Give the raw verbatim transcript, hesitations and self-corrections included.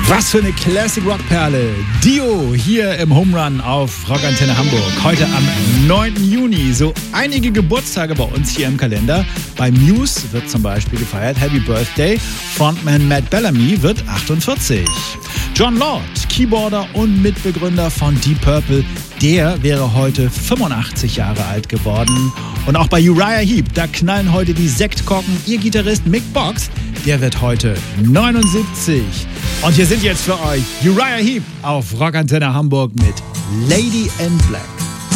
Was für eine Classic Rock Perle. Dio hier im Home Run auf Rockantenne Hamburg. Heute am neunten Juni. So einige Geburtstage bei uns hier im Kalender. Bei Muse wird zum Beispiel gefeiert. Happy Birthday. Frontman Matt Bellamy wird achtundvierzig. John Lord, Keyboarder und Mitbegründer von Deep Purple, der wäre heute fünfundachtzig Jahre alt geworden. Und auch bei Uriah Heep, da knallen heute die Sektkorken. Ihr Gitarrist Mick Box, der wird heute neunundsiebzig. Und hier sind jetzt für euch Uriah Heep auf Rockantenne Hamburg mit Lady in Black.